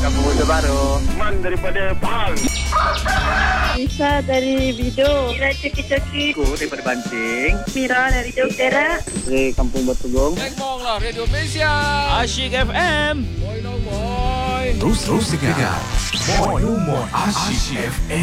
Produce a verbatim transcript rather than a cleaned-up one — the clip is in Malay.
Pemuda Baru. Man daripada Pahang. Isa dari Bido. Mira Ceki-Ceki. Aku daripada Banting. Mira dari Jauh Terak. Dari Kampung Batugong. Tengmong lah Radio Malaysia. Asyik F M. Boy no boy. Terus terus dengar Boy Humor Asyik F M.